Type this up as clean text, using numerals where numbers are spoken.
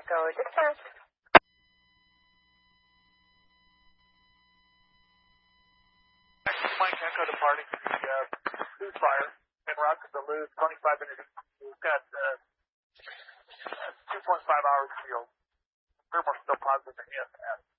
Echo dispatch. Mike Echo departing the Lewes fire en route to the Lewes, 25 minutes. We've got 2.5 hours field. Thermal still positive in ESS.